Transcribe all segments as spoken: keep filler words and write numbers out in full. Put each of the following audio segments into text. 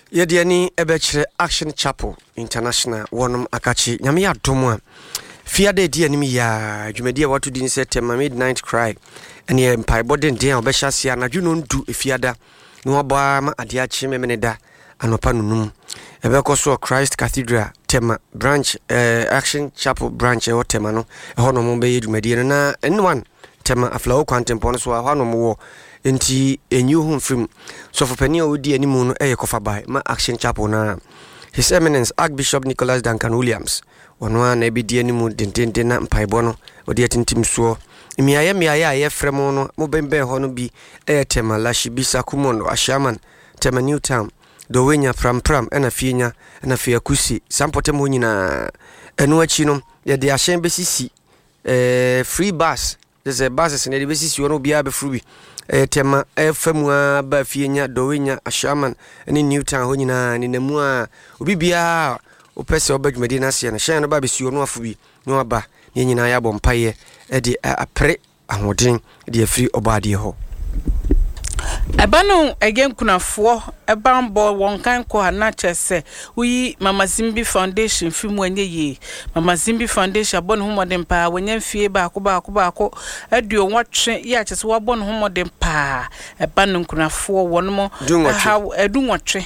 Yediani ebechre Action Chapel International wonum akachi nyame ya domwa fiade di animi ya dwumadi watu di se tema midnight cry ene empire body den obehya sia na dwuno ndu efiada no oba ma ade achi memeneda anopa nunum ebekoso Christ Cathedral tema branch eh, Action Chapel branch e tema no e hono mo be dwumadi na enwan tema aflawo kwantempo no so hono mo wo enti enyu hu film so for penia odi animu no e kofa bai ma Action Chapel na His Eminence Archbishop Nicholas Duncan Williams wonwa na bi di animu dendende na mpaibo no odi atintim so miaye miaye aye fremo no mo bembe ho no bi e tema lashi bisa kumono ashaman tema Newtown do wenya pram pram ena fienya ena fia kusi sampote mo nyina enu achi no ye de ahyen besisi eh free bus there's a bus in the besisi wono bia be free eh tema eh famua ba fienya do wenya ashaman ene Newtown ho nyina ni namu a obi bia opese obadwumadi na se na hyen no ba besi wono afo bi no aba ne nyina ya bɔ mpaye e de apre ahoden de afiri obade ho Abanu again kunafo ebambo wonkan ko na chese wi Mama Zimbi Foundation fimu anye yi Mama Zimbi Foundation abon homodem pa wanya fie ba ko ba ko ba ko aduo nwotwe ya chese wabon homodem pa ebanu kunafo wonmo ha edu nwotwe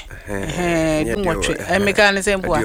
eh edu nwotwe emeka ne sembo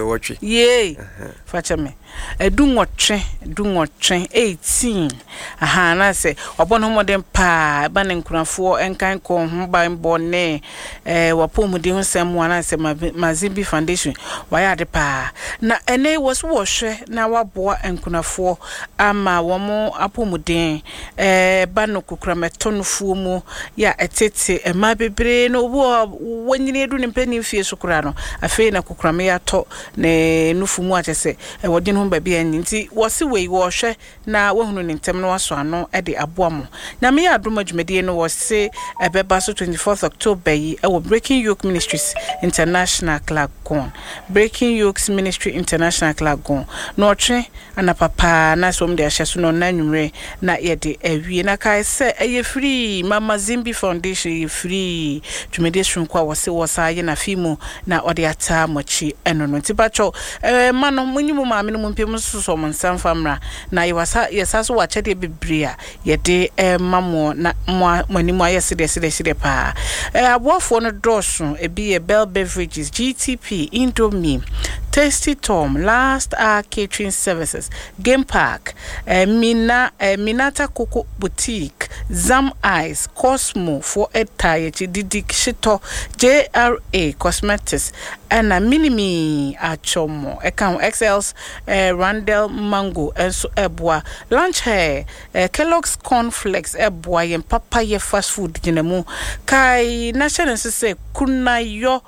ye fachame edu nwotwe edu nwotwe eighteen aha na se wabon homodem pa ebanu kunafo enkan ko ba mbone eh wapomudi hosem wana se Mazimbi Foundation waya de pa na ene was wohwe na waboa enkunafo ama womo apomuden eh bano kukrametonfuo mu ya etete ema bebre no wo wanyine edu ne mpani fie sokura no afei na kukrame ya to ne nufumu atese e wodi no ba bia nti wose wei wohwe na wahunu ne ntem no waso ano e de aboa mo na me ya adoma dwumadi no wose ebeba so twenty-fourth October yi e Breaking Yoke Ministries International Club Gon Breaking Yokes Ministry International Club Gon no twe ana papa na so mde ahyeso no na nwumre na ye de awie na kai se eye free Mama Zimbi Foundation free dwumadi hwenkwa wose wosa ye na fimu na ode ata mochi eno no tibacho eh mano munyimu maame no mpem soso mo nsamfamra na ye wasa ye saso wa chede bibria ye de eh mamo na mwanimu ayese de sede sede pa eh aboafo no doso ebi e Bell Beverages G T P Indomie Tasty Tom Last Hour Catering Services Game Park eh, Mina eh, Minata Coco Boutique Zam Eyes Cosmo for Etaye Didik Shito J R A Cosmetics and a minimi achomo account X Ls eh, Randall Mango enso ebwa lunch hair eh, Kellogg's cornflakes ebwa yen papaya fast food jinemu kai national se kuna yo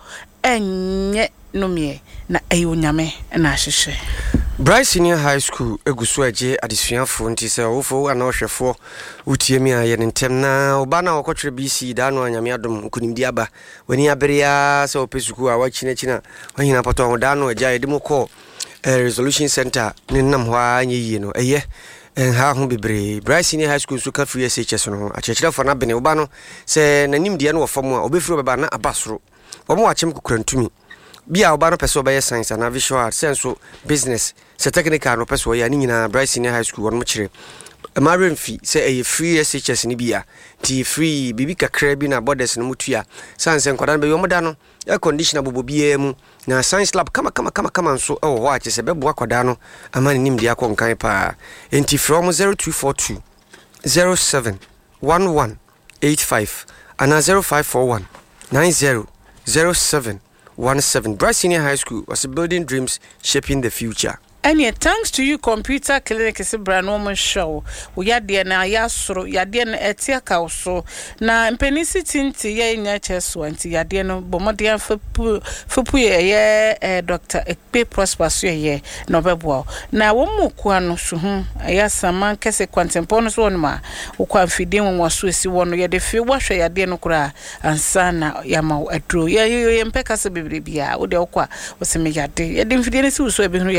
enye nomie na ayo nyame na ahyehyɛ Bryce Senior High School eguso aje adesuafo nti se wofo ana ohwefo utiemi aye ntem na oba na okotwere B C da no anyame adom nkunimdi aba wani aberia se opesuku a wachina china wanyina poto da no aja edimo call resolution center ne nam ho anye yi no eye en ha ho bebre Bryce Senior High School so ka free S H S no achechirefo na bene oba no se nanim de no wofam a obefiri baba na abasoro omo wachem kukurantumi bia oba no peso be science na visual art senso business se technical no peso ya ni nyina Bryce Senior High School wonmo kire marine fee se e free S H S ni bia ti free bibi kakra bi na borders no mutua sanse nkwada no be yomoda no air conditioner bobo bia mu na science lab kama kama kama kama nso e wo ho ache se bebo akwada no amani nim dia konkan pa enti from zero two four two zero seven one one eight five and zero five four one nine zero zero seven one seven Bryce Senior High School was building dreams, shaping the future. And yet, thanks to you, computer clinic is a brand woman show. We had the na yasro, yadian etia kauso. Na impenicity to ye in your chest one to yadiano, bomodian fupu ye, Doctor Ekpe Prosperous ye, no bebo. Now, one more quano suhum, a yasa man kese quantemponos one ma, who can feed him was Swiss one ye the few wash yadiano cra, and sana yama a drew. Ya you impecas a bibia, or the okwa was a mejade. Yadin fidelis who so be the call.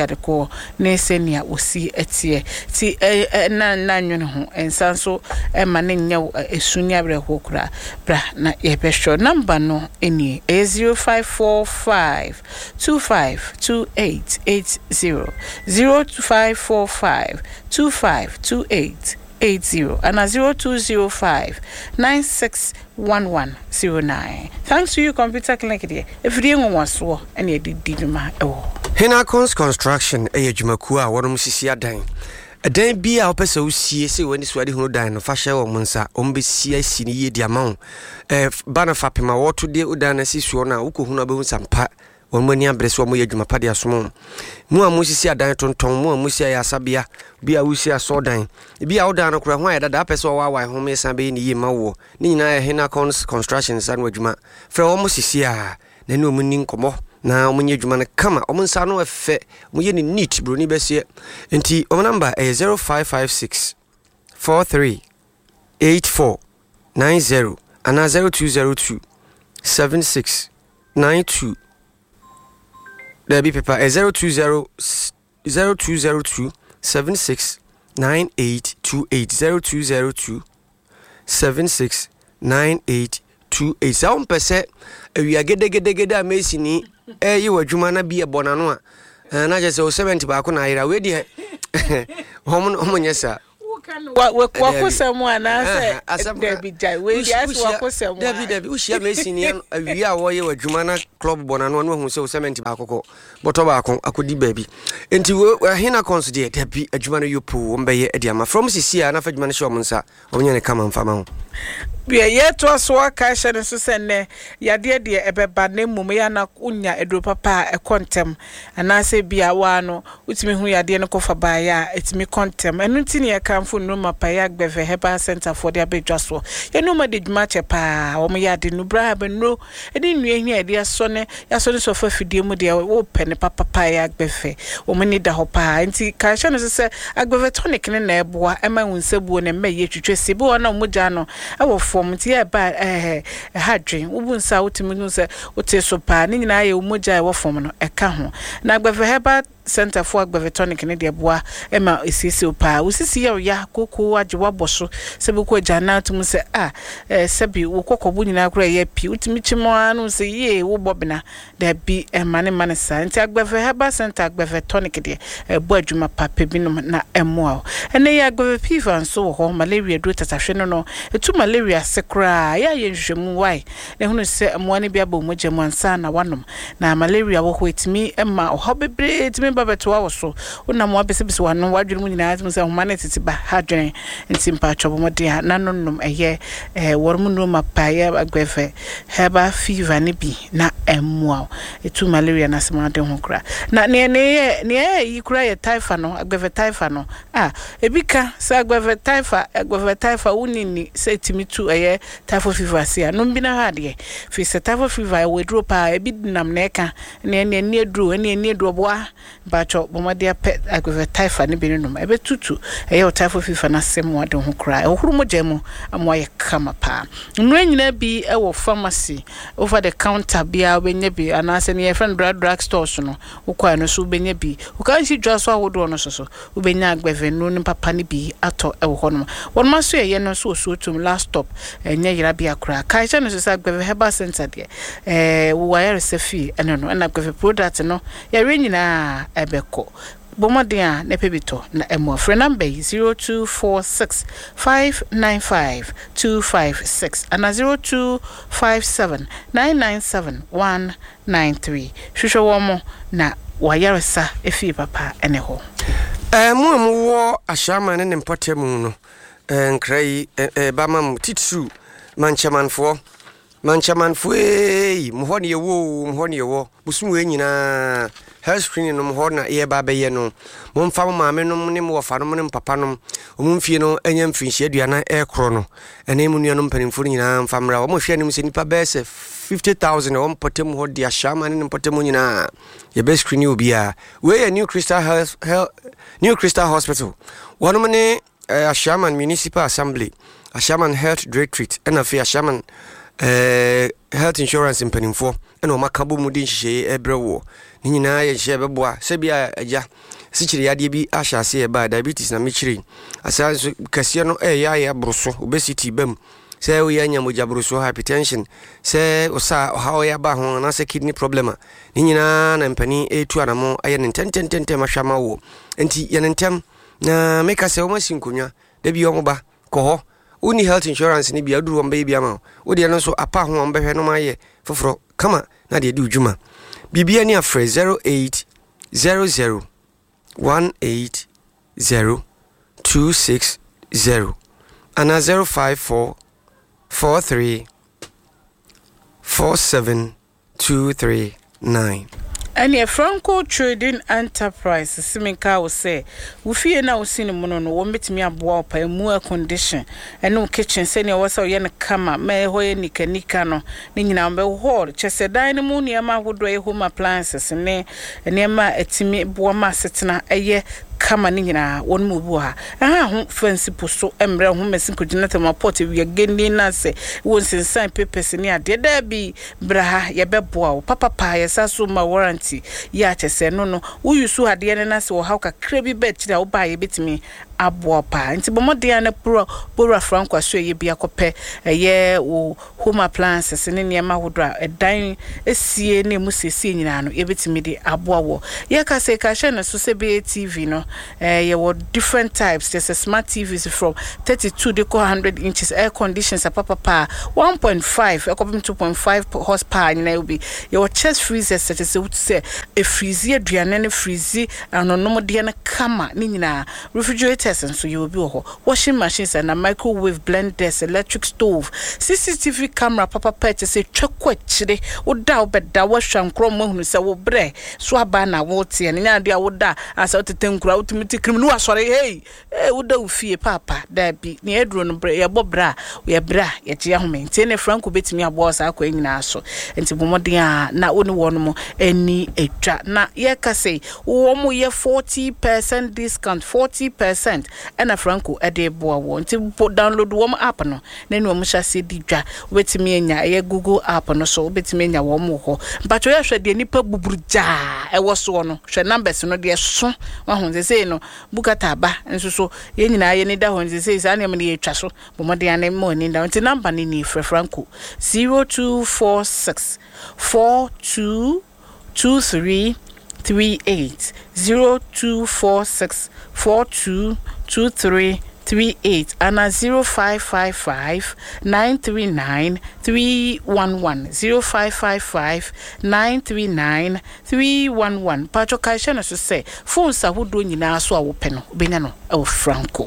ne senia osi etie ti na na nwene ho ensan so e ma ne nya esunya breho kura bra na ye behwo number no eni zero five four five two five two eight eight zero zero five four five two five two eight eight zero and a zero two zero five nine six one one zero nine. Thanks to you, Computer Clinic. If you don't want to, and you did my oh. Hinakons Construction, a Jumakua, one of Missia Dine. A day be our person who sees when it's ready who dine of Fasha or Monsa, Ombi C I C the amount. If Banner Fapima, what to deal with Dana Siswana, Ukuhuna Bones and Pat. When when you bless one way, you mapadi as small. Mua Musia Danton Tom, Mua Musia Sabia, be a Usia Sordine. Be out down a cry that that person or why home is be in the Yemawo. Nina Hinakons Construction sandwich ma. For almost is here. Then no meaning come now when you man come, almost I know a fe, we need neat Bruni Bessie. And T on number a zero five five six four three eight four nine zero and a zero two zero two seven six nine two. There be paper a zero two zero zero two zero two seven six nine eight two eight zero two zero two seven six nine eight two eight. Sound percent we are get get get get amazing. Eh, you were Jumana be a bonanoa, and I just saw seventy back on I already. Home, home, yes, sir. What what was someone as a Debbie Jai? We just walk with some Debbie Debbie, who she amazing. We are where you were Jumana Club Bonano, who saw seventy baco, but tobacco, I could be baby. And to where Hina consider Debbie a Jumana you pull one bay Ediama from Sisia and a Fedman Shomansa, when you come on farm. We are yet to us work. I shall send ya dear dear a bad name Mumayana Unya Edo Papa a contem, and I say be a wano, which me who ya dear no cofa by ya, it's me contem, and Nutinia come for no ma payak beve heba center for their big jaswo. You know, my did match a pa, or me ya did no brab and no, I didn't hear dear sonne, ya son so for Fidimu dear open a papa payak beve, or many da hopa, and see Kashan as I say, I go a tonic in a boa, and my own sebu and may you to Sibu and no mujano. I will form it here by a hard dream. Ubun South Minusa, what is so pan in I, Umuja, or form a cajon. Now, but for her Center for Bevetonic in the bois, Emma is so pa. We see your ya cocoa, Jawabosho, Sebuko Jana to Musa, ah, Sebi, Woko Bunina Gray, Pute Michimoan, say, ye, wo Bobina, there be a man and man sign. Tag Bever Center Bevetonic, a boy Juma Papinum, na emoa. And they are go fever and so home, malaria do it as a shenono, a two malaria secra, ya yen why. They who say, I'm one be able Mujaman sana one. Now malaria will wait me, Emma, or hobby braid me. Baba to our so una mo abese one no wadwene mu nyina azum se humanity ba hadwen ntim pa chobo modea nanon eye eh wormu no mapaye agwefe heba fever ne bi na emua etu malaria na sema de ho kra na ne ne ne yi kra ye taifa no agwefe taifa no ah ebika se agwefe taifa agwefe taifa unini se timitu eye taifa fever sia no bi na hade fi se taifa fever we dro pa ebi nam na eka ne ne ne dro ne ne dro boa bacho bomadia pet agwe taifa ne binum ebe tutu eyo taifa fifa na semu ade ho kra ohuru mojemu amoye kama pa nwe nyina bi e wo pharmacy over the counter bia obenya bi anase ne friend drug drug stores no ukwa no so obenya bi uka nsi dwaso awodo no so so obenya agwe no ne papa ne bi ato e wo hono won maso ye no so so tum last stop enye yira bia kra kai cha no so agwe heba center de eh wo wire sefi eno no na agwe product no ya re nyina ebeko bomadia nepebito na emo free number zero two four six five nine five two five six and zero two five seven nine nine seven one nine three shusho womo na wayaresa efi papa eneho eh mu mu wo ashama ne mpotemu no eh nkrai eh bamam titsu manchamanfo manchamanfo eh mu hone yewo mu hone yewo busum we nyina health screening no ho na ye ba be ye no momfa maame no ne mo fa no ne papa no omumfie no enya mfinhie aduana e kro no ene mu nuanom panimfo nyina mfamra wo mo hwe anim se nipa bese fifty thousand wo potem ho dia shama ne potem nyina ye be screen obi a we a New Crystal Health, Health New Crystal Hospital wonom ne uh, Shaman Municipal Assembly Shaman Health Directorate and a fair Shaman uh, Health Insurance in Penimfo and o makabo mudin hye ebrewo ni nyina ye hye beboa se bia agya sichiri yade bi ahyase e ba diabetes na mechiri asa so kase no e ya ya broso obesity bam say we anya moja broso hypertension say osa how ya ba ho na say kidney problem ni nyina na mpani etu anamo aye ntententente mahwama wo enti ye ntem na make say o masinkonwa da bi o ba ko ho uni health insurance ni bi aduru o mba bi ama wo de no so apa ho o mbehwe no ma ye foforo kama na de di udwuma bibia ni afre zero eight zero zero one eight zero two six zero and zero five four four three four seven two three nine. And a Franco Trading Enterprise, Siminka will say, we fear now seen a mono, no one met me a boa by more condition, and no kitchen, senior was a yana kama, may hoy nika nikano, ninambe hall, chest a dynamo near my wood way home appliances, and near my a timmy boama setna a year. Kama ningina won mubuha ah ho fancy posto emre ho mesin kujinata mapoti we geni na se won sensan papers ni ade da bi braha ye beboa wo papa pa ye saso ma warranty ya chese no no wo yusu ade ne na se wo ha ka krebi bet da wo ba ye betimi aboa pa nti bomode na pro bora franco aso ye bia kope ye wo home appliances ne ne ma hodra edan esie ne mu sesi nyina no ye betimi de aboa wo ye ka se ka hye na so se be T V no eh ye were different types. There's a smart T Vs from thirty-two to one hundred inches, air conditions a papa pa one point five, a couple two point five horsepower and will be your chest freezers that is would say a freezer diana freezy and no diana kama nina refrigerators and so you will be washing machines and a microwave blenders, electric stove, C C T V camera papa pet say chocolate chide would doubt but that was some chrome who say wo bre swabana water and in idea would da as out to think ultimate criminal sorry hey eh would do fear papa that be near drone bre ya bobra we bra ya tia home ntene franco betimi aboss akwa nyina so enti bomoden na woni wono mo eni etwa na ye ka say wo mo ye forty percent discount forty percent and a franco e de bo wo enti download wo app no na ni wo mo sha se di dwa betimi enya ye Google app no so betimi enya wo mo ho but we hwe de nipa buburuja e wo so no hwe numbers no de so wa ho say no bukata ba nso so ye nyina ye ni da ho say say na me ye twa so bomoden na mo ni da nti number ni ni frɛ franco zero two four six four two two three three eight zero two four six four two two three three eight and a zero five five five nine three nine three one one zero five five five nine three nine three one one Pacho Kaisha na so say phone sa hodo nyina so a wo pe no benya no e wo franco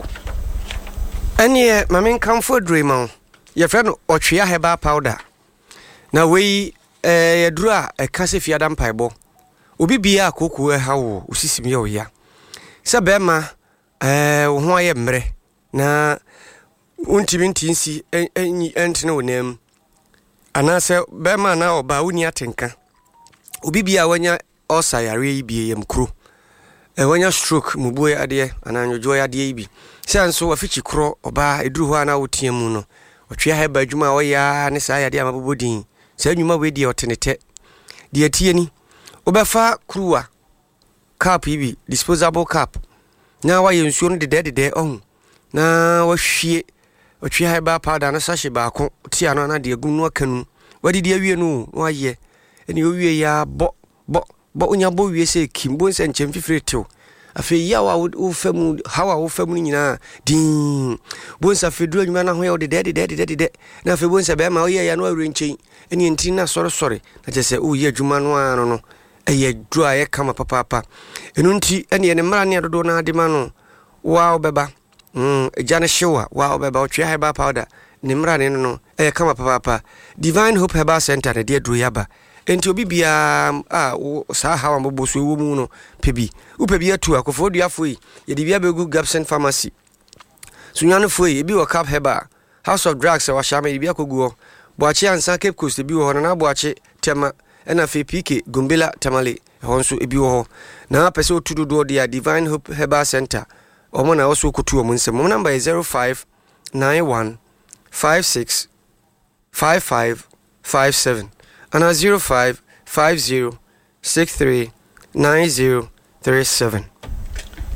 anye mamen kamfo dream ye fre no otwea heba powder na we eh yaduru a e kase fiada mpaibo obi bia akoko e hawo osisim ye oya se bema eh wo ho aye mre na untimi ntinsi enyi entene wonam anase bema na oba woni atenka obi bia wanya osayare ibie yam kro e wanya stroke mubuo ade ananyojo ade ibi senso wafichi kro oba eduru ho ana wotiamu no otwea heba adwuma oya ne sa yade amabobodin sa nwuma we die otenete die tie ni obefa kruwa cup ibi disposable cup na wa yensuo no de de de on na wahwie otwea heba powder na sahye baako tia no na de agunu akanu wadi de awie no waye eni owie ya bo bo bo onya bo wie se kimbo se nchem fifretew afi ya wa wo famu hawa wo famu nyina din bonsa fedru anwuma na ho ya de de de de de na afi bonsa be ma o ye ya no awre nchen eni enti na sore sore na jese o ye adwuma no ano no eye dru aye kama papa papa enu nti eni ene mara ne dodo na ade ma no wa obeba mm ejane hyewa wa obeba o twa heba powder ne mara ne no eye kama papa papa Divine Hope Herbal Center de dru yaba enti obi bia ah sa hawa mboboso ewo mu no pebi u pebi atu akofo dua foi ye de bia begu Gapsen Pharmacy sunyane foi ebi wo Cap Herbal House of Drugs wa shama de bia koguo boache ansa Cape Coast ebi wo na boache tema ena fe P K Gumbela Tamale honso ebi wo na pese otudo do dia Divine Hope Herbal Center omo na oso kotu omo nsem mo number is zero five nine one five six five five five seven and a zero five five zero six three nine zero three seven.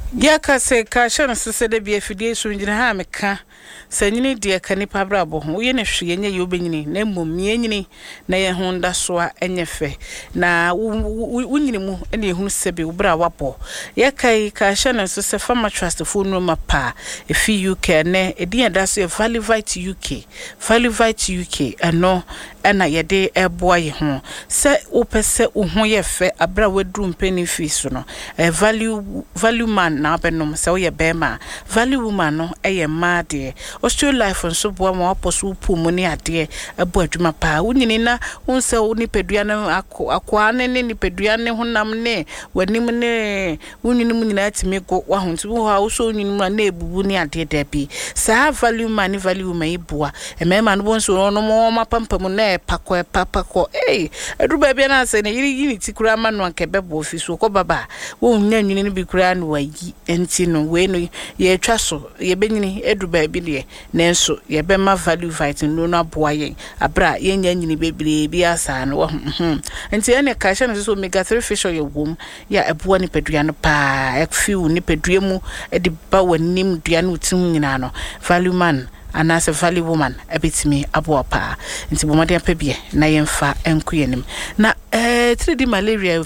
Ya ka se ka shana sese de bi afidie so ngina ha meka sanyini de ka nipa brabo ho ye ne hwe nye ye obenyini na mmom ye nyini na ye ho nda so a enye fe na wunyini mu ene ehunu sebe ubra wapo ya kai ka shana sese farmer trust fo no mapa efi U K ne edin da so Valivite U K Valivite U K ano ana yede eboa ye ho se opese wo ye fe abra wadru mpeni fi so no e value value man na benom se wo ye bema value woman no eye ma de Australia life nso boa ma aposo pu mu ne ade ebo adwuma pa wunyini na unse wo ni pedua na akwa ne ne ni pedua ne honam ne wanim ne wunyini mu nyina atime go wa ho nti wo ha wo so wunyini mu na ebubu ne ade da bi sa value man ni value man iboa e mema no bonso no mo mapampam na pakọ papakọ eh eduba bia na se ne yiri yini tikura ma no anke bebo ofiso ko baba wo nya nwini ne bikura no wayi enti no we no ye twa so ye benyini eduba bi de nenso ye be ma value fight no no aboa yen abra ye nya nyini bebre bi asa no hm enti ene ka hye no so omega three fish oil wom ya eboa ni pedua no pa ekfiu ni pedua mu e de ba wanim dua no tim nyina no value man anase value woman ebitimi aboa pa nti bomade apabie na yemfa enkoyenim na eh three D malaria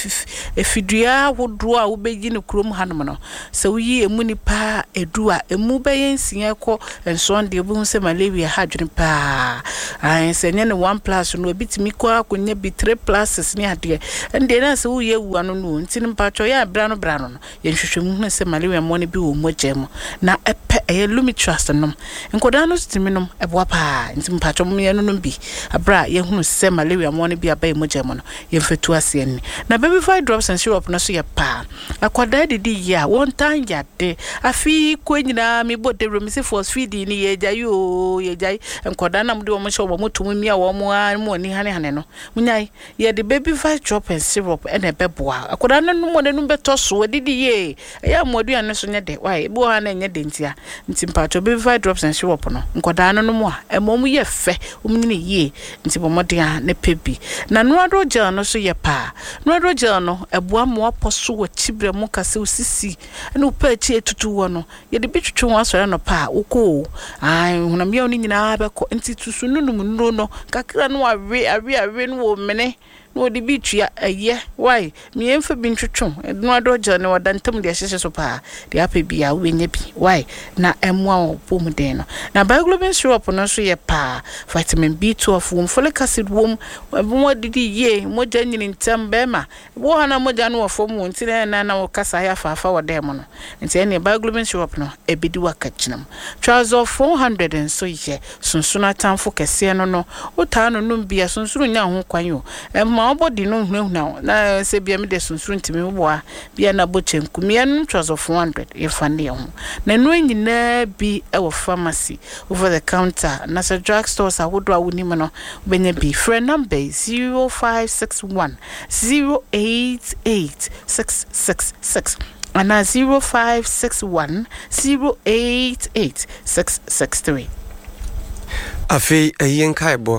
efidua wodo a wobeyi ne krom hanom no se woyi emu ni pa edua emu beyensia ekọ ensonde obu se malaria ha dwene pa an se nye ne one plus no ebitimi kwa akonya bi three plus ni ade ende na se woye wu ano no nti ne mpacho ya bra no bra no yenhwehwemu hu se malaria mo ne bi wo mogem na epe eye lumitrust no nkoda no stiminum eboa pa nti mpacho mo ye no no bi abra ye hunu se malaria mo ne bi abai mogem no ye mfetu ase ni na baby five drops and syrup no so ye pa akwada didi ya one time ya de afi ko nyina mi bode remisi force feed ni ye jayo ye jai nkoda na mde wo mo show mo tum mi a wo mo an mo ni hane hane no munyai ye de baby five drop and syrup ene beboa akwada no mo de no beto so didi ye ya mo aduane so nye de why bo ha na nye de ntia nti mpacho baby five drops and syrup no nkoda no mo a emom ye fe omnyine ye nti bomode a ne pebi na no ado gel no so ye pa no ado gel no eboa mo aposo wa chibre mo kase osisi ene upa echi etutu wo no ye de bitwetwe wo asore no pa uko ai hunam ye oni nyina beko nti tusu nunum nuro no kakra no awe awe awe no wo mene no de bitua eye why me emfa bi ntwetwe no ado gel no wadantam de hyehye so pa de apa bia wo nya bi why na emwa wo pom den no na bioglobin syrup no so ye pa vitamin B twelve wom folic acid wom mo didi ye mo janyini ntambe ma bo hana mo janu wo fom nti na na wo kasa ya fa fa wo dem no nti ene bioglobin syrup no ebidi wakachinam trouser four hundred and so ye sunsuna tamfo kese no no uta no no bia sunsuru nya ho kwan yo em body no huna na se bia me de sunsuru ntimi boa bia na bochenku me no trouser four hundred ye fane ho na no nyina bi e wo pharmacy over the counter na se drug stores awodo awuni me no benya bi friend number zero five six one zero eight eight six six six and zero five six one zero eight eight six six three afi ayen kaibo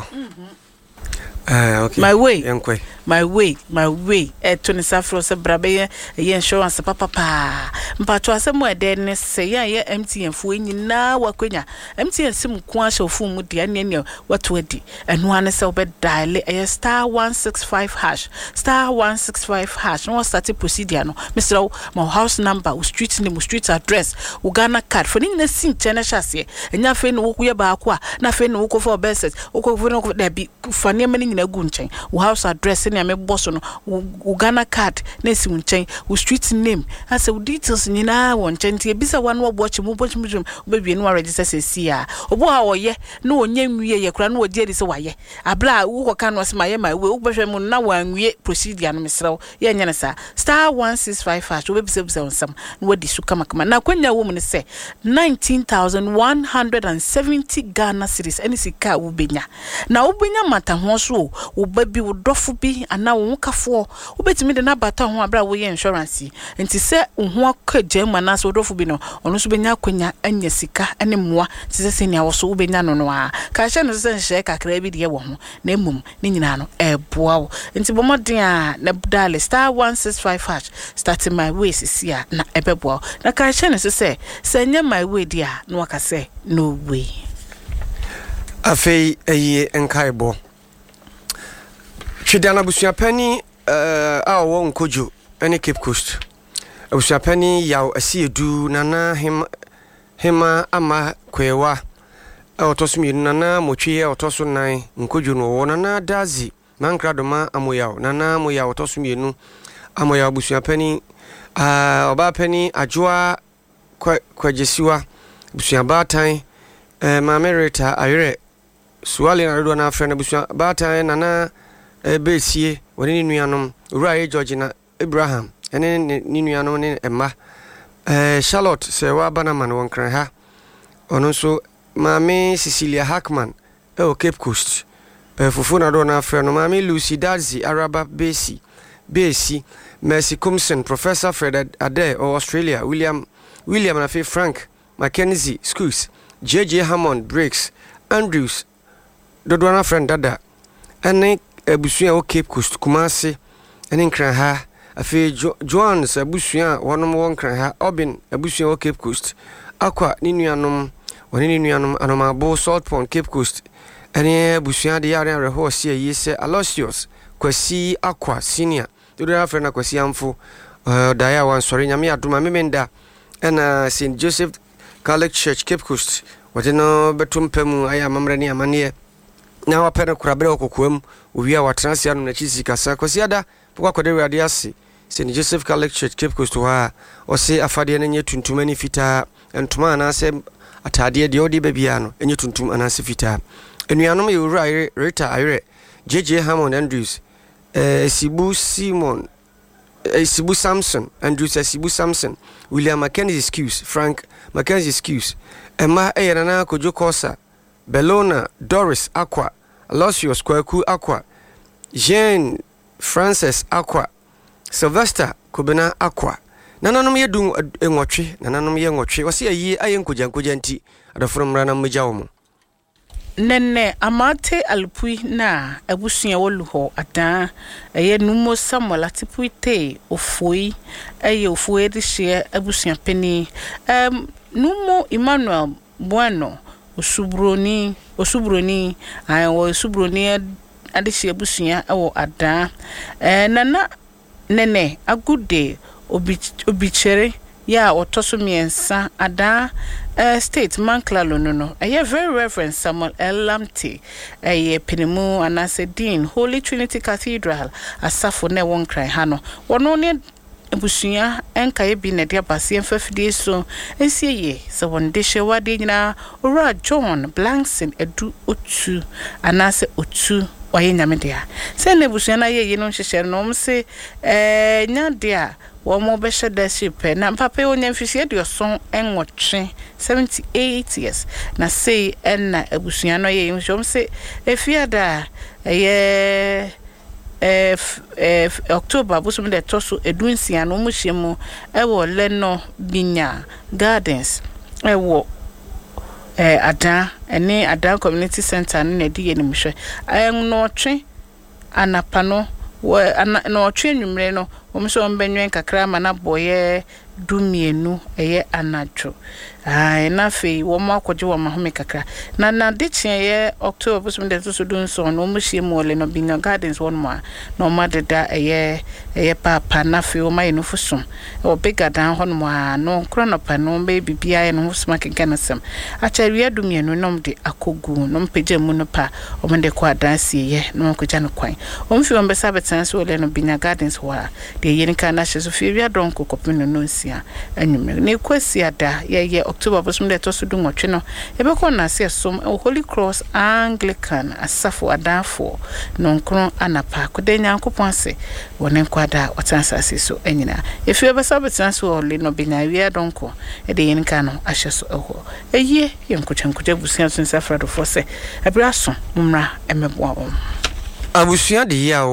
ah okay my way yankwe my way my way e to ni safro se brabe ye insurance papa pa mpato asemo ede ne se ya ye M T N fu nyina wakwenya M T N sim ku a shofu mu de ne ne wato adi eno ane se obe dial e star one six five hash star one six five hash no start procedure no mister my house number u street name street address u Ghana card for ni na sin chene chase enya fe no wo ye ba ko a na fe no wo ko for best wo ko for no da bi fa ne mani nyina gu nchen u house address me boss no u Ghana card na si nchen u street name ase u details nyina won nchen tie bisa wan wo bochi mu bochi mu baby no register se sia obo ha oye na onye nwie ye kura na odi edi se waye abla u ko kan was maye my we u behwe mu na wanwie procedure no mesrew ye nya na sa star one six five hash we bisa bisa onsam na wadi su kama kama na kwanya wo mu ne se nineteen thousand one hundred seventy Ghana cedis eni sika u benya na u benya mata ho so u baby u dofo bi ana wo kafo wobetimi de na bata ho abra wo ye insurance nti se ho akagya mu na so dofo bi no ono so benya akonya anya sika ene moa se se ne awoso wo benya no no a ka hye no se nhye kakra bi de wo ho na emum ne nyina no eboa wo nti bomodin a na dale star one six five hash starting my way sisi a na ebeboa na ka hye no se se se nya my way dia na waka se no way afei eye enkaibo Chidana busuapani uh, a wo nkojo ene Cape Coast busuapani yaw asiedu nana him hima ama kwewa otosu nana mochie otosu nan nkojo no wo nana dazi mankradoma amoyaw nana moyaw otosu mienu amoyaw busuapani uh, oba pani ajoa kwajesiwa busuabatan uh, mamerita ayre suwale na redo na afre na busuabatan nana ebesie woni nuanom uraye Georgina Abraham ene ni nuanom ne emma eh Charlotte se wa banama no wonkran ha ono so maame Cecilia Hackman e o Cape Coast eh fufu na do na afre no maame Lucy Dazi Araba Besi Besi Mercy Kumson Professor Fred Ade o Australia William William na fe Frank Mackenzie Schools J J Hammond Briggs Andrews do na friend dada ene abusua o Cape Coast Kumasi ene nkran ha afi Jones abusua wonom won nkran ha Obin abusua o Cape Coast akwa ni nuanom woni ni nuanom anomabo Salt Pond Cape Coast ene abusua de yare reho se yise Aloysius Kwasi akwa senior dodo afre na Kwasi amfo uh, daya wan sori nyame adoma memenda ena Saint Joseph Catholic Church Cape Coast woteno betum pemu aya mamre ni amane na wapena kurabre okokuam owia watransia no na chisi kasa kwasiada pokwa kwade wade ase Saint Joseph Catholic Church Cape Coast wa ose afade na nye tuntum ani fita entuma anase atade de odi babia no enye tuntum anase fita enuanom ye wura Rita Ayre J J Hammond Andrews eh Sibu Simon eh, Sibu Samson Andrews Sibu Samson William Mackenzie Excuse Frank Mackenzie Excuse Emma Eyana Kojo Kosa Bellona Doris Aqua Aloysius Kwaku Aqua Jean Francis Aqua Sylvester Kobena Aqua nananom yedun enwotwe nananom ye nwotwe wose ayi aye nkoja nkoja nti adoforo mra na mmeja wo mo nenne amate alpui na abusua wolu ho adan eye numo Samuel atipuite ofoi eye ofoi de hye abusua pani um numo Emmanuel Bueno osubroni osubroni ayo osubroni adehye abusua ewo adan eh nana nene agude obi obichere ya otoso miensa adan uh, state manklalo no no eye very reverend Samuel Elamte eye penimu anase dean Holy Trinity Cathedral asafo na won kran ha no wono ne abusua enka ye bi na dia base emfafidie so ensieye se wonde hwewade nyina ora John Blankson edu otu anase otu oye nyamedea se na abusua na ye ye no hyehyere no mse eh nyadea wo mo be hye ship na papa onya mfisi de oson enwotwe seventy-eight years na say enna abusua no ye nhom se efiada eye eh eh October busum de toso edunsia no mu hyemu ewo Leno Binya Gardens ewo eh ada ene ada community center na di yenim hwe en no twe anapano wo no twe nwumre no wo so mbenwen kakra ma na boye dumienu eye anacho ai na fe wo ma kwaje wo ma home kakra na na de ye October busum de so dun so no mu hyemu Leno Binya Gardens won ma no ma de da eye eye papa na fe wo ma ye no fusum o bigger dan hon mo no krono pa no be bibia ye no fusum akenkansem acharia dumienu nom de akogu no mpege mu no pa o mende kwa dansi ye no kwaja no kwan o mfi on besa betan so Leno Binya Gardens wa de ye nka na hye so fi wi adon kokopino no nsia anyume ne kwasi ada ye ye October busum de to so du nwotwe no ebekọ na se som Holy Cross Anglican asafo adafo no nkron anapa kodenya nkopon ase wone nkwada watansase so anyina efi ebesa betan so Leno Binya wi adonko e de ye nka no ahye so eho eye ye nkwocha nkwocha busia so nsafra do fo se ebra so mmra emeboa wo abusua de yawo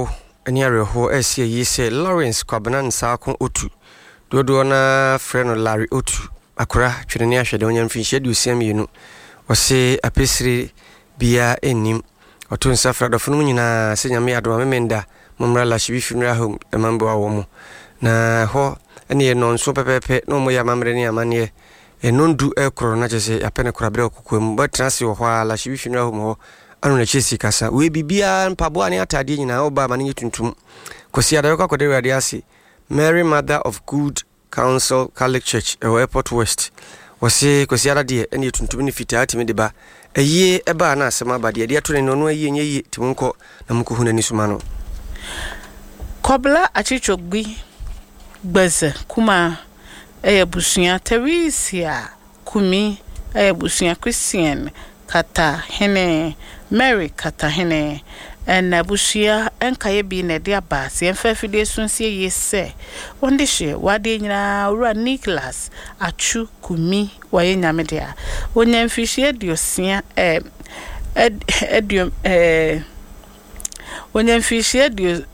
ani areho esie yi se Lawrence Kwabena Nsako Otu dodo na freno Larry Otu akora twene ahwede onya mfinhye de osiam yenu ose apesire bia enim oto nsafra dofo no nyina se nyame ado memenda momra la shibi funeral home emambo awo mo na ho ene ye non so pepepe no mo ya mamre ni amane enondu ekro na chese apene korabre okukwem batrase ho ala shibi funeral home ho anu na chesi kasa we bibia mpabo ani atade nyina oba mane yetuntum kosi adayo ka kodere ade Mary Mother of Good Counsel Catholic Church e Airport West wose kosi adade ene yetuntum ni fitaa timi de ba eye eba na asema ba de de ato ne no aye nye timunko na muko hunani suma no Kobla achichogbi gbeze kuma eye busuya Teresa kumi eye busuya Christian kata hene Mary kata hene en busuya enkaye bi ne dia ba se enfa fide sunsie yese wonde hye wade nyina ura Nicholas achu kumi waye nyame dia wonya mfihye diosia eh edium eh wonya mfihye dio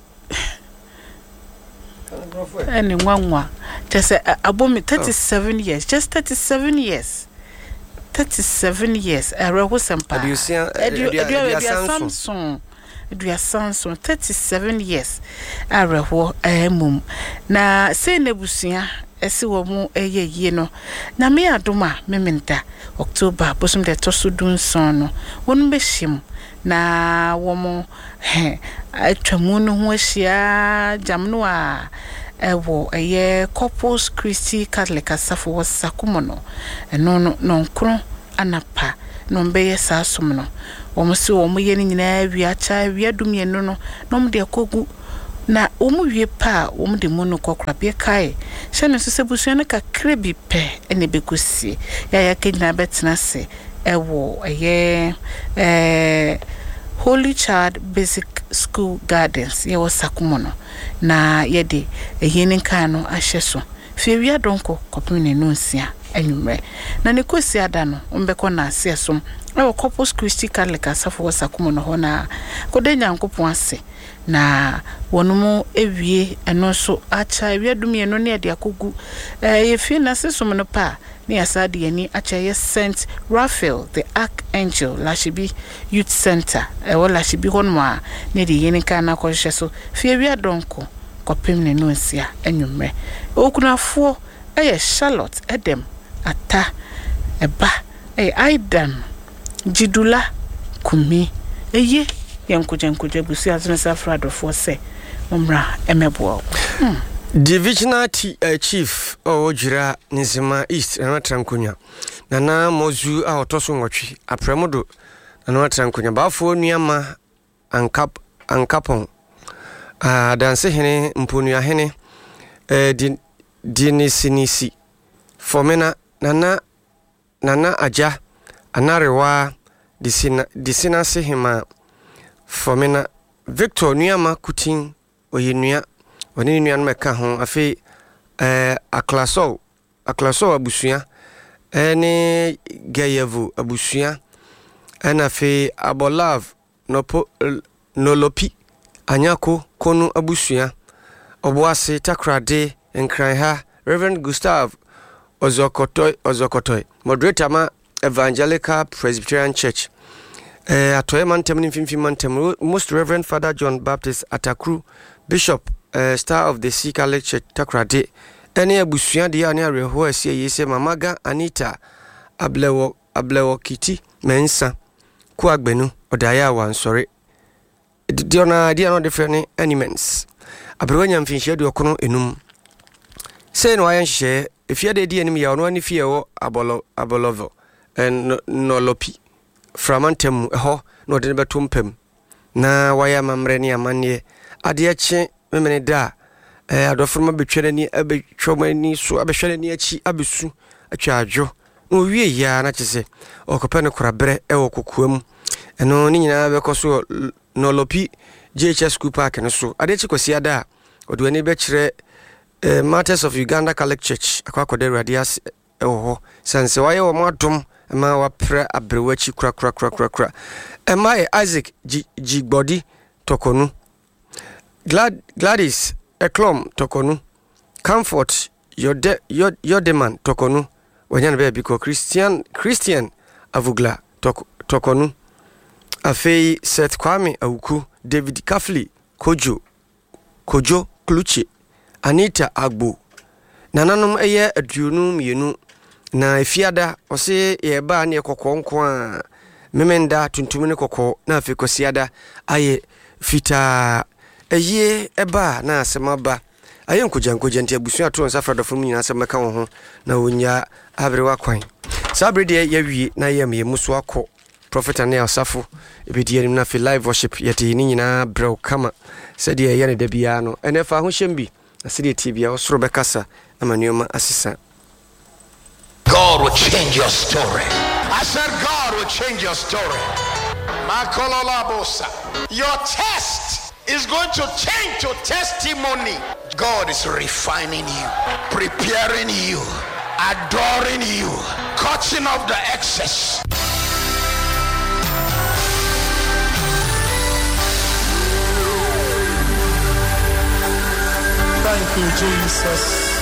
eni nwanwa just abomi thirty-seven years just thirty-seven years thirty-seven years ereho sempa adiosia adiosia Samsung Dua Samsung thirty-seven years areho emum na se nebusia esi wo mu eye yie no na me adoma mementa October bosum de toso dun son no wonu behim na wo mu he atwamu no ho ahia jamno a ewo eye Corpus Christi Catholic asafo wasakumo no eno no nonkro anapa no mbeye sasum no omo se omo ye ni nyina wi acha wi adum ye no no nom de kogu na omo wie pa omo de mono kokra be kai hye no se busu na kakra bi pe ene bekosie ya ya kenya betena se ewo eye eh Holy Child Basic School Gardens ye wasakumo no na ye de ehinin kan no ahye so fie wi adonko kopene no nsia anwumre na ne kosi ada no ombeko na ase som ewo Corpus Christi Catholic asafo wasakumo no ho na kode nyankopon ase na wonumu ewie eno so acha ewie dumie no ne de akogu eh ye fie na se som no pa ne asade yani acha ye Saint Raphael the Archangel Lashibi Youth Center e wo Lashibi honmo a ne de yeni kan na kohye so fie wi adonko kopem ne no nsia anwumre okunafo eye Charlotte Edem ata eba eh Aidan Jidula kumi eye yankuja nkuja busi azuna safrado for se momra emebo hmm. Divisional T, uh, Chief o jira Nizima East na trankunya nana mozu a otoso nwotwe apremodo na trankunya bafo nuama ankap ankapon a danse hene mponua hene eh di dinisinisi fomena nana nana aja anarewa disina disina sehima fomena Victor nuama kutin oyinua woni nuan meka ho afi eh aklaso aklaso abusua ene gayevu abusua ena fi abolav nopo nolopi anyako konu abusua oboase takrade enkran ha Reverend Gustav Ozokotoy Ozokotoy moderator ma Evangelical Presbyterian Church eh atoye mantem ni fimfim mantem Most Reverend Father John Baptist Atakru Bishop uh, Star of the Sea Catholic Church takrade ene abusua de ane areho asie yese Mamaga Anita ablewo ablewo kiti mensa ku agbenu odaya wansore diona dia no different elements abrewanya mfinhye de okono enum sei no ayen hye efia de die enim ya ono ani fie wo abolo abolovo en no lopi framantem ho no de betumpem na waya mamre ni amane ade ache memene da eh adofroma betwere ni abetwomani so abehwere ni achi abesu atwaadwo no wie ya na chese okopene korabre e wokokuam eno ni nyina bekoso no lopi J H S School Park no so ade chi kwasi ada odwani be kire eh, Martyrs of Uganda Catholic Church akwakwade radias e ho sanse waye wo madom ma wapre abrewachi kura kura kura kura kura ema Isaac Jigbodi Tokonu Glad Gladys Eklom Tokonu, Comfort Yode Yod Yodeman Tokonu, Wanyan Baby ko Christian Christian Avugla tok, Tokonu, Afei Seth Kwame Awuku, David Kafli Kojo Kojo Kluchi, Anita Agbo, Nananom eye aduonu mienu na efiada ose ye ba ne kokko nko a memenda tuntum ne kokko na afi kosiada aye fita eye eba na asema ba aye nkoja nkoja ntia busu ato nsa frado fom nyina asema ka wo ho na wonya abrewa kwan sabre de ya wie na ye me muso akọ prophet ane asafo ebedi anim na fi live worship yete ni nyina brew kama sede ye ne da bia no ene fa ho hyembi asede tibia osoro bekasa amanioma asisa. God will change your story. I said God will change your story. Your test is going to change to testimony. God is refining you, preparing you, adoring you, cutting off the excess. Thank you, Jesus.